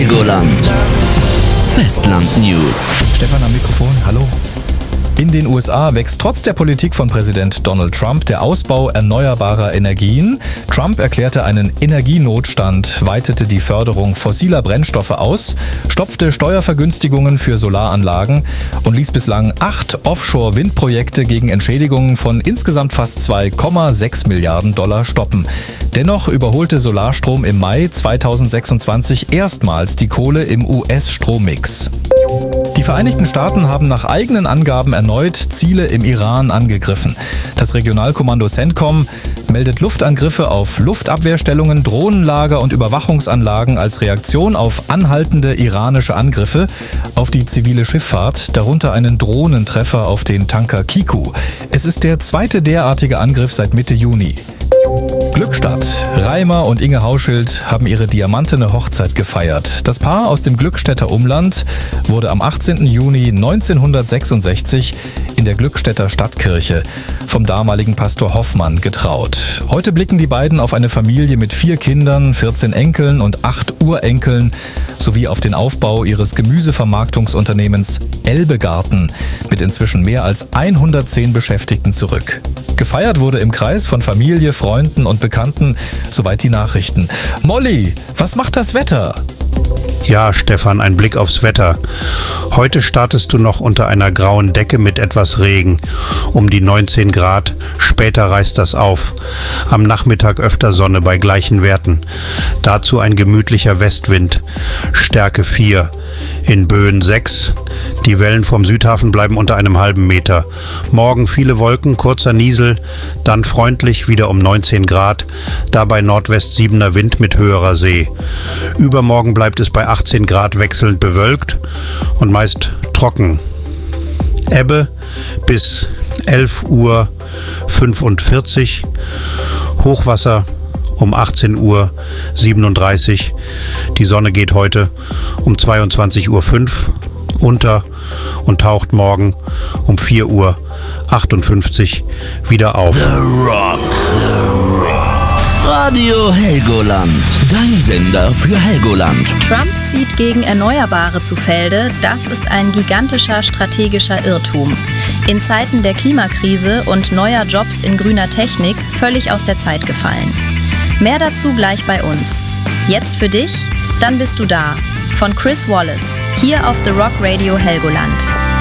Helgoland. Festland News. Stefan am Mikrofon, hallo. In den USA wächst trotz der Politik von Präsident Donald Trump der Ausbau erneuerbarer Energien. Trump erklärte einen Energienotstand, weitete die Förderung fossiler Brennstoffe aus, stopfte Steuervergünstigungen für Solaranlagen und ließ bislang 8 Offshore-Windprojekte gegen Entschädigungen von insgesamt fast 2,6 Milliarden Dollar stoppen. Dennoch überholte Solarstrom im Mai 2026 erstmals die Kohle im US-Strommix. Die Vereinigten Staaten haben nach eigenen Angaben erneut Ziele im Iran angegriffen. Das Regionalkommando CENTCOM meldet Luftangriffe auf Luftabwehrstellungen, Drohnenlager und Überwachungsanlagen als Reaktion auf anhaltende iranische Angriffe auf die zivile Schifffahrt, darunter einen Drohnentreffer auf den Tanker Kiku. Es ist der zweite derartige Angriff seit Mitte Juni. Glückstadt. Reimer und Inge Hauschild haben ihre diamantene Hochzeit gefeiert. Das Paar aus dem Glückstädter Umland wurde am 18. Juni 1966 in der Glückstädter Stadtkirche vom damaligen Pastor Hoffmann getraut. Heute blicken die beiden auf eine Familie mit 4 Kindern, 14 Enkeln und 8 Urenkeln sowie auf den Aufbau ihres Gemüsevermarktungsunternehmens Elbegarten mit inzwischen mehr als 110 Beschäftigten zurück. Gefeiert wurde im Kreis von Familie, Freunden und Bekannten, soweit die Nachrichten. Molly, was macht das Wetter? Ja, Stefan, ein Blick aufs Wetter. Heute startest du noch unter einer grauen Decke mit etwas Regen. Um die 19 Grad, später reißt das auf. Am Nachmittag öfter Sonne bei gleichen Werten. Dazu ein gemütlicher Westwind, Stärke 4, in Böen 6. Die Wellen vom Südhafen bleiben unter einem halben Meter. Morgen viele Wolken, kurzer Niesel, dann freundlich wieder um 19 Grad, dabei Nordwest 7er Wind mit höherer See. Übermorgen bleibt es bei 18 Grad wechselnd bewölkt und meist trocken. Ebbe bis 11:45 Uhr, Hochwasser um 18:37 Uhr. Die Sonne geht heute um 22:05 Uhr unter und taucht morgen um 4:58 Uhr wieder auf. The Rock. Radio Helgoland. Dein Sender für Helgoland. Trump zieht gegen Erneuerbare zu Felde. Das ist ein gigantischer strategischer Irrtum. In Zeiten der Klimakrise und neuer Jobs in grüner Technik völlig aus der Zeit gefallen. Mehr dazu gleich bei uns. Jetzt für dich? Dann bist du da. Von Chris Wallace. Hier auf The Rock Radio Helgoland.